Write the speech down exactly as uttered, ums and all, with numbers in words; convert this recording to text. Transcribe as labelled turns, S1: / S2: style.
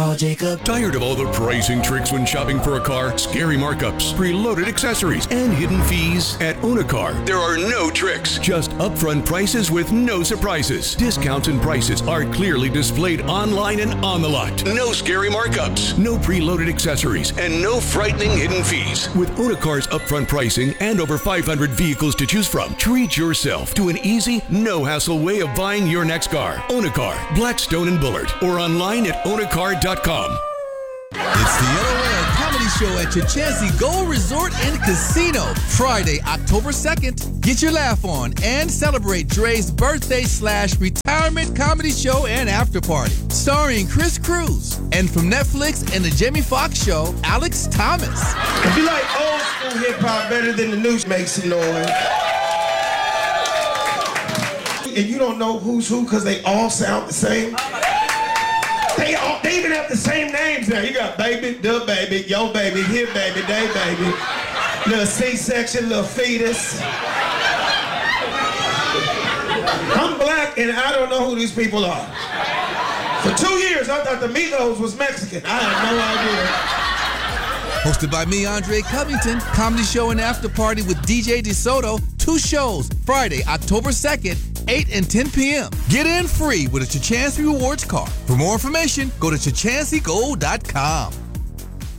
S1: call Jacob.
S2: Tired of all the pricing tricks when shopping for a car? Scary markups, preloaded accessories, and hidden fees? At Onacar, there are no tricks, just upfront prices with no surprises. Discounts and prices are clearly displayed online and on the lot. No scary markups, no preloaded accessories, and no frightening hidden fees. With Onacar's upfront pricing and over five hundred vehicles to choose from, treat yourself to an easy, no-hassle way of buying your next car. Onacar, Blackstone and Bullard, or online at onacar dot com.
S3: It's the L O L Comedy Show at Chachansee Gold Resort and Casino. Friday, October second. Get your laugh on and celebrate Dre's birthday slash retirement comedy show and after party. Starring Chris Cruz. And from Netflix and the Jamie Foxx Show, Alex Thomas.
S4: If you like old school hip-hop better than the new, make some noise. And you don't know who's who because they all sound the same. They all, they even have the same names now. You got baby, the baby, yo baby, here baby, they baby, little C-section, little fetus. I'm black and I don't know who these people are. For two years, I thought the Migos was Mexican. I had no idea.
S3: Hosted by me, Andre Covington. Comedy show and after party with D J DeSoto. Two shows, Friday, October second, eight and ten p.m. Get in free with a Chachansee Rewards card. For more information, go to chachansee gold dot com.